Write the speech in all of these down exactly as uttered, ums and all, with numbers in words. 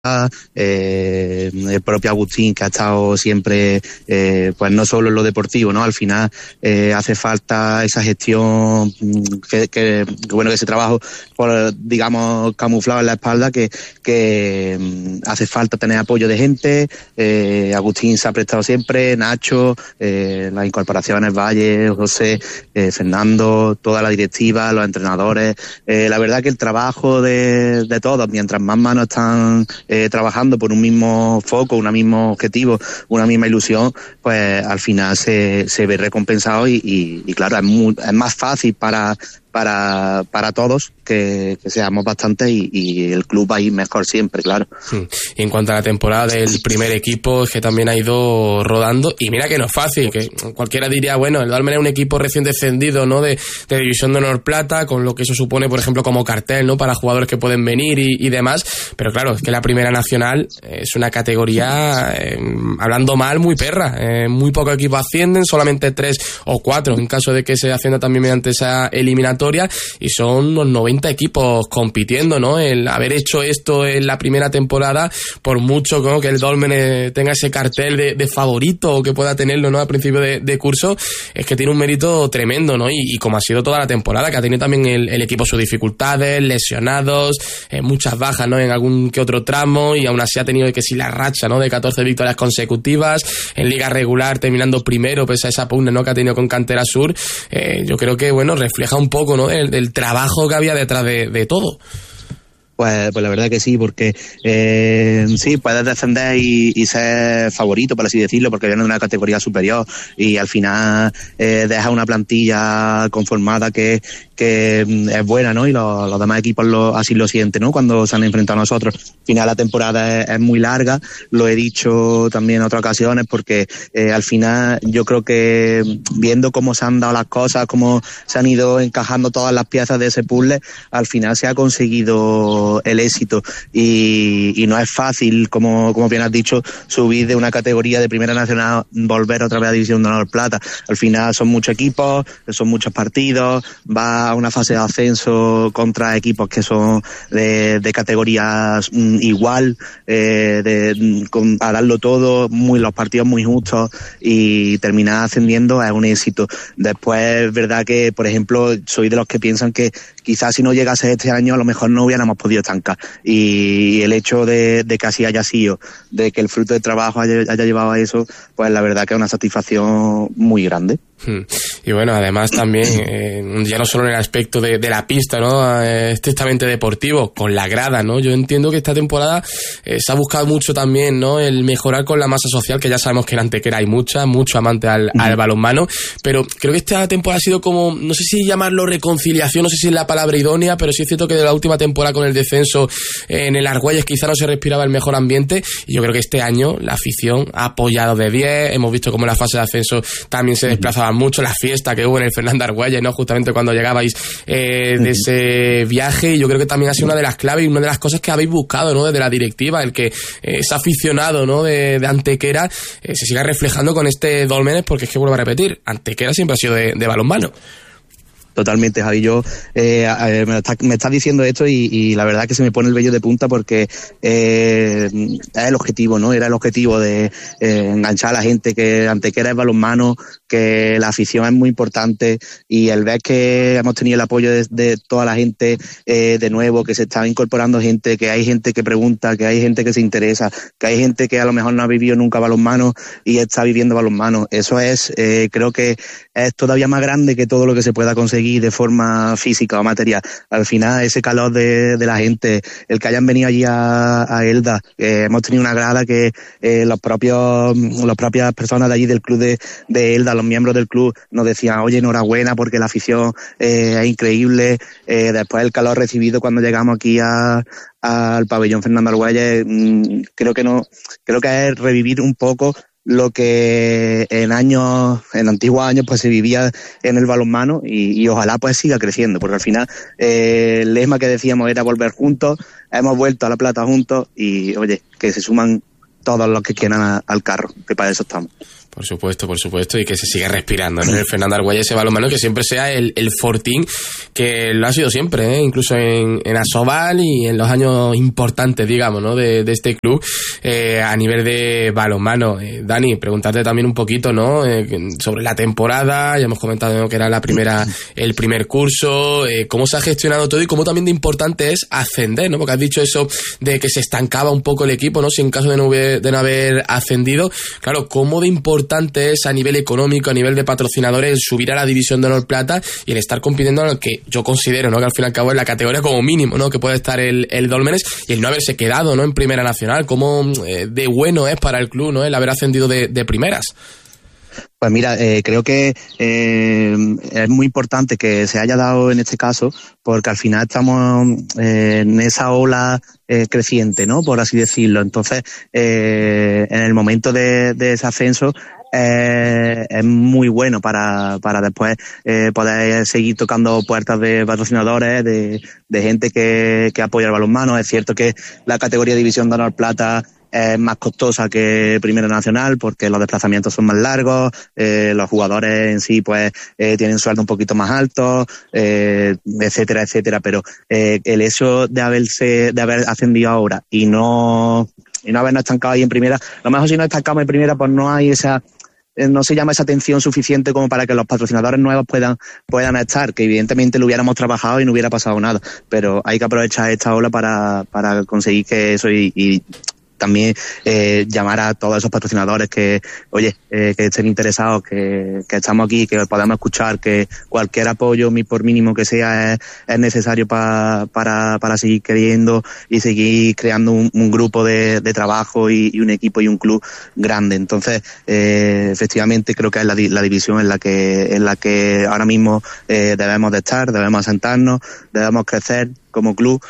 Eh, el propio Agustín, que ha estado siempre, eh, pues no solo en lo deportivo, ¿no? Al final eh, hace falta esa gestión, que, que, que bueno, que ese trabajo, por, digamos, camuflado en la espalda, que, que um, hace falta tener apoyo de gente. eh, Agustín se ha prestado siempre, Nacho, eh, las incorporaciones, Valle, José, eh, Fernando, toda la directiva, los entrenadores. Eh, la verdad que el trabajo de, de todos, mientras más manos están Eh, trabajando por un mismo foco, un mismo objetivo, una misma ilusión, pues al final se, se ve recompensado y, y, y claro, es, muy, es más fácil para para para todos que, que seamos bastantes y, y el club va a ir mejor siempre, claro. Hmm. Y en cuanto a la temporada del primer equipo, es que también ha ido rodando, y mira que no es fácil, que cualquiera diría, bueno, el Dolmen es un equipo recién descendido, ¿no?, de, de División de Honor Plata, con lo que eso supone, por ejemplo, como cartel, ¿no?, para jugadores que pueden venir y, y demás, pero claro, es que la Primera Nacional es una categoría, eh, hablando mal, muy perra, eh, muy pocos equipos ascienden, solamente tres o cuatro, en caso de que se ascienda también mediante esa eliminatoria, y son unos noventa equipos compitiendo, ¿no? El haber hecho esto en la primera temporada, por mucho, ¿no?, que el Dolmen tenga ese cartel de, de favorito, o que pueda tenerlo, ¿no?, al principio de, de curso, es que tiene un mérito tremendo, ¿no? Y, y como ha sido toda la temporada, que ha tenido también el, el equipo sus dificultades, lesionados, eh, muchas bajas, ¿no?, en algún que otro tramo, y aún así ha tenido que sí la racha, ¿no?, de catorce victorias consecutivas, en liga regular terminando primero, pese a esa pugna, ¿no?, que ha tenido con Cantera Sur. Eh, yo creo que, bueno, refleja un poco, ¿no?, el, el trabajo que había detrás de, de todo. Pues, pues la verdad que sí, porque eh, sí, puedes descender y, y ser favorito, por así decirlo, porque viene de una categoría superior y al final eh, deja una plantilla conformada que, que es buena, ¿no? Y los, los demás equipos lo, así lo sienten, ¿no?, cuando se han enfrentado a nosotros. Al final la temporada es, es muy larga, lo he dicho también en otras ocasiones, porque eh, al final yo creo que viendo cómo se han dado las cosas, cómo se han ido encajando todas las piezas de ese puzzle, al final se ha conseguido el éxito y, y no es fácil, como, como bien has dicho, subir de una categoría de Primera Nacional, volver otra vez a División de Honor Plata. Al final son muchos equipos, son muchos partidos, va a una fase de ascenso contra equipos que son de, de categorías mm, igual, eh, de, con, a darlo todo, muy, los partidos muy justos, y terminar ascendiendo es un éxito. Después es verdad que, por ejemplo, soy de los que piensan que quizás si no llegase este año a lo mejor no hubiéramos podido estancar, y el hecho de, de que así haya sido, de que el fruto del trabajo haya, haya llevado a eso, pues la verdad que es una satisfacción muy grande. Y bueno, además también, eh, ya no solo en el aspecto de, de la pista, ¿no?, eh, estrictamente deportivo, con la grada, ¿no? Yo entiendo que esta temporada eh, se ha buscado mucho también, ¿no?, el mejorar con la masa social, que ya sabemos que en Antequera hay mucha, mucho amante al, uh-huh. al balonmano, pero creo que esta temporada ha sido como, no sé si llamarlo reconciliación, no sé si es la palabra idónea, pero sí es cierto que de la última temporada con el descenso eh, en el Argüelles quizá no se respiraba el mejor ambiente, y yo creo que este año la afición ha apoyado de diez, hemos visto cómo en la fase de ascenso también se desplazaba mucho, la fiesta que hubo en el Fernando Argüelles, ¿no?, justamente cuando llegabais eh, de ese viaje, y yo creo que también ha sido una de las claves y una de las cosas que habéis buscado, ¿no?, desde la directiva, el que eh, ese aficionado, ¿no?, de, de Antequera eh, se siga reflejando con este Dolmenes, porque es que vuelvo a repetir, Antequera siempre ha sido de, de balonmano. Totalmente, Javi. Yo eh, eh, me, está, me estás diciendo esto y, y la verdad que se me pone el vello de punta, porque eh, es el objetivo, ¿no? Era el objetivo de eh, enganchar a la gente, que Antequera es balonmano, que la afición es muy importante, y el ver que hemos tenido el apoyo de, de toda la gente eh, de nuevo, que se está incorporando gente, que hay gente que pregunta, que hay gente que se interesa, que hay gente que a lo mejor no ha vivido nunca balonmano y está viviendo balonmano. Eso es, eh, creo que es todavía más grande que todo lo que se pueda conseguir de forma física o material. Al final, ese calor de, de la gente, el que hayan venido allí a, a Elda, eh, hemos tenido una grada que eh, los propios, las propias personas de allí del club de, de Elda, los miembros del club, nos decían, oye, enhorabuena porque la afición eh, es increíble. Eh, después el calor recibido cuando llegamos aquí a al pabellón Fernando Argüelles, mmm, creo que no, creo que es revivir un poco lo que en años, en antiguos años, pues se vivía en el balonmano, y, y ojalá pues siga creciendo, porque al final eh, el lema que decíamos era volver juntos, hemos vuelto a La Plata juntos, y oye, que se suman todos los que quieran a, al carro, que para eso estamos. Por supuesto, por supuesto, y que se siga respirando, ¿no? El Fernando Argüelles, ese balonmano, que siempre sea el, el fortín que lo ha sido siempre, ¿eh? Incluso en, en Asobal y en los años importantes, digamos, ¿no? De, de este club, eh, a nivel de balonmano. Eh, Dani, preguntarte también un poquito, ¿no? Eh, sobre la temporada, ya hemos comentado, ¿no?, que era la primera, el primer curso, eh, cómo se ha gestionado todo y cómo también de importante es ascender, ¿no? Porque has dicho eso de que se estancaba un poco el equipo, ¿no? Si en caso de no haber, de no haber ascendido, claro, cómo de importante es a nivel económico, a nivel de patrocinadores, el subir a la división de honor plata y el estar compitiendo en lo que yo considero, ¿no?, que al fin y al cabo es la categoría como mínimo, ¿no?, que puede estar el, el Dólmenes, y el no haberse quedado, ¿no?, en Primera Nacional. Cómo eh, de bueno es para el club, ¿no?, el haber ascendido de, de primeras. Pues mira, eh, creo que eh, es muy importante que se haya dado en este caso, porque al final estamos eh, en esa ola eh, creciente, ¿no?, por así decirlo. Entonces, eh, en el momento de, de ese ascenso, eh, es muy bueno para, para después eh, poder seguir tocando puertas de patrocinadores, de, de gente que, que apoya el balonmano. Es cierto que la categoría División de Honor Plata es más costosa que Primera Nacional porque los desplazamientos son más largos, eh, los jugadores en sí pues eh, tienen sueldo un poquito más altos, eh, etcétera, etcétera, pero eh, el hecho de haberse, de haber ascendido ahora y no, y no habernos estancado ahí en Primera, a lo mejor si nos estancamos en Primera pues no hay esa, no se llama esa atención suficiente como para que los patrocinadores nuevos puedan puedan estar, que evidentemente lo hubiéramos trabajado y no hubiera pasado nada, pero hay que aprovechar esta ola para, para conseguir que eso y, y también eh, llamar a todos esos patrocinadores que, oye, eh, que estén interesados, que, que estamos aquí, que podamos escuchar, que cualquier apoyo, por mínimo que sea, es, es necesario pa, para, para seguir creyendo y seguir creando un, un grupo de, de trabajo y, y un equipo y un club grande. Entonces, eh, efectivamente, creo que es la, la división en la que, en la que ahora mismo eh, debemos de estar, debemos asentarnos, debemos crecer como club.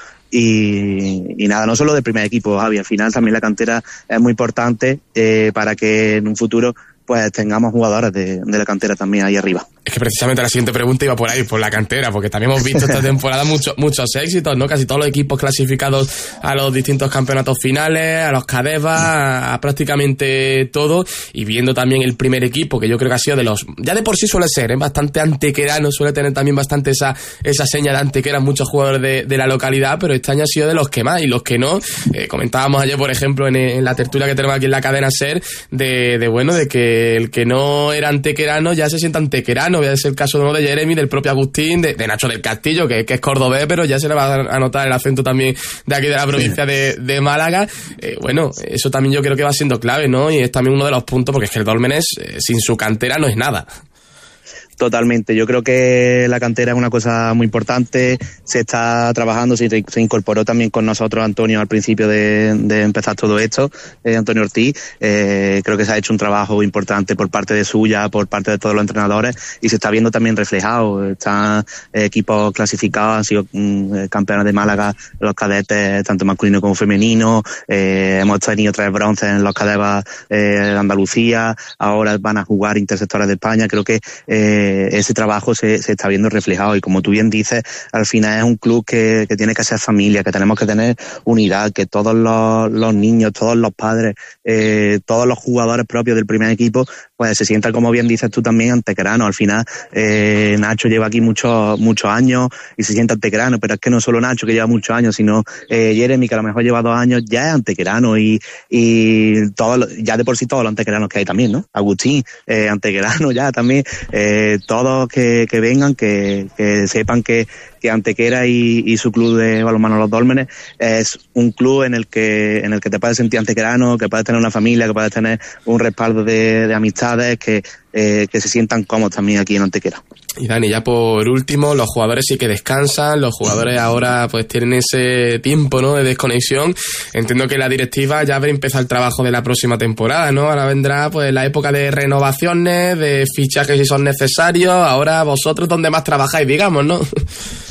Y, y nada, no solo del primer equipo, Javi, al final también la cantera es muy importante eh, para que en un futuro pues tengamos jugadores de, de la cantera también ahí arriba. Es que precisamente la siguiente pregunta iba por ahí, por la cantera, porque también hemos visto esta temporada muchos muchos éxitos, ¿no? Casi todos los equipos clasificados a los distintos campeonatos finales, a los Cadeva, a, a prácticamente todo, y viendo también el primer equipo, que yo creo que ha sido de los, ya de por sí suele ser, ¿eh? Bastante antequerano, suele tener también bastante esa esa seña de antequera en muchos jugadores de, de la localidad, pero este año ha sido de los que más, y los que no, eh, comentábamos ayer, por ejemplo, en, en la tertulia que tenemos aquí en la cadena SER, de, de bueno, de que el que no era antequerano ya se sienta antequerano. Voy a decir el caso de uno de Jeremy, del propio Agustín, de, de Nacho del Castillo, que, que es cordobés, pero ya se le va a notar el acento también de aquí de la provincia de, de Málaga. Eh, bueno, eso también yo creo que va siendo clave, ¿no? Y es también uno de los puntos, porque es que el Dólmenes, eh, sin su cantera no es nada. Totalmente, yo creo que la cantera es una cosa muy importante, se está trabajando, se, se incorporó también con nosotros Antonio al principio de, de empezar todo esto, eh, Antonio Ortiz, eh, creo que se ha hecho un trabajo importante por parte de suya, por parte de todos los entrenadores, y se está viendo también reflejado, están eh, equipos clasificados, han sido mm, campeones de Málaga, los cadetes, tanto masculino como femenino, eh, hemos tenido tres bronces en los Cadevas eh, de Andalucía, ahora van a jugar intersectores de España, creo que eh, ese trabajo se, se está viendo reflejado y como tú bien dices, al final es un club que, que tiene que ser familia, que tenemos que tener unidad, que todos los, los niños, todos los padres, eh, todos los jugadores propios del primer equipo pues se sientan, como bien dices tú también, antequeranos. Al final eh, Nacho lleva aquí muchos muchos años y se siente antequerano, pero es que no solo Nacho que lleva muchos años, sino eh, Jeremy, que a lo mejor lleva dos años, ya es antequerano y, y todo, ya de por sí todos los antequeranos que hay también, ¿no? Agustín, eh, antequerano ya también, eh, todos que, que vengan, que, que sepan que, que Antequera y, y su club de balonmano Los Dólmenes es un club en el que en el que te puedes sentir antequerano, que puedes tener una familia, que puedes tener un respaldo de, de amistades, que, eh, que se sientan cómodos también aquí en Antequera. Y Dani, ya por último, los jugadores sí que descansan, los jugadores ahora pues tienen ese tiempo, ¿no?, de desconexión. Entiendo que la directiva ya habrá empezado el trabajo de la próxima temporada, ¿no? Ahora vendrá pues la época de renovaciones, de fichajes si son necesarios. Ahora vosotros donde más trabajáis, digamos, ¿no?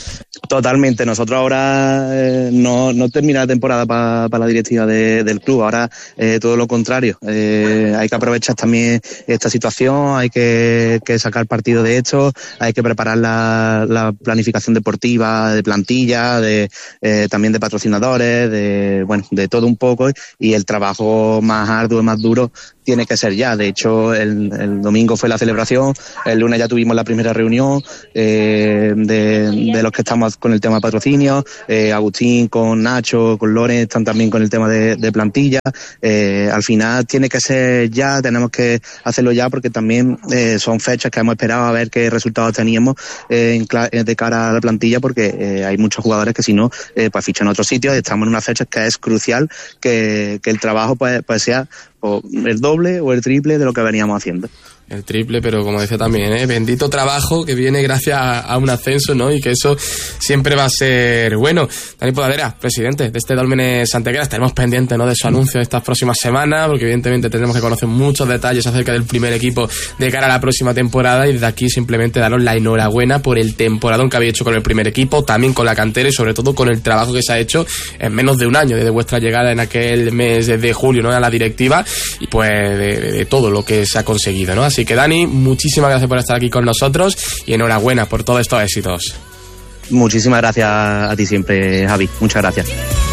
Totalmente, nosotros ahora eh, no, no termina la temporada para pa la directiva de, del club, ahora eh, todo lo contrario, eh, hay que aprovechar también esta situación, hay que, que sacar partido de esto, hay que preparar la, la planificación deportiva, de plantilla, de eh, también de patrocinadores, de bueno, de todo un poco, y el trabajo más arduo, más duro tiene que ser ya. De hecho, el, el domingo fue la celebración, el lunes ya tuvimos la primera reunión eh, de, de los que estamos con el tema de patrocinio, eh, Agustín con Nacho, con Loren, están también con el tema de, de plantilla. Eh, al final tiene que ser ya, tenemos que hacerlo ya, porque también eh, son fechas que hemos esperado a ver qué resultados teníamos eh, en, de cara a la plantilla, porque eh, hay muchos jugadores que si no, eh, pues fichan en otros sitios, y estamos en unas fechas que es crucial que, que el trabajo pues, pues sea o el doble o el triple de lo que veníamos haciendo. El triple, pero como decía también, ¿eh? bendito trabajo que viene gracias a, a un ascenso, ¿no? Y que eso siempre va a ser bueno. Dani Podadera, presidente de este Dólmenes Antequera, estaremos pendientes, ¿no?, de su anuncio estas próximas semanas, porque evidentemente tendremos que conocer muchos detalles acerca del primer equipo de cara a la próxima temporada, y desde aquí simplemente daros la enhorabuena por el temporadón que habéis hecho con el primer equipo, también con la cantera y sobre todo con el trabajo que se ha hecho en menos de un año desde vuestra llegada en aquel mes de julio, ¿no?, a la directiva, y pues de, de, de todo lo que se ha conseguido, ¿no? Así que Dani, muchísimas gracias por estar aquí con nosotros y enhorabuena por todos estos éxitos. Muchísimas gracias a ti siempre, Javi. Muchas gracias.